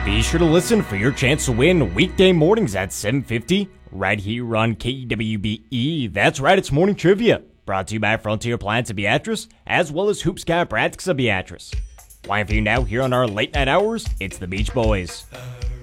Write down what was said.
Be sure to listen for your chance to win weekday mornings at 7:50 right here on KWBE. That's right, it's Morning Trivia, brought to you by Frontier Appliance of Beatrice, as well as Hoops Chiropractics of Beatrice. Playing for you now here on our late night hours, it's the Beach Boys.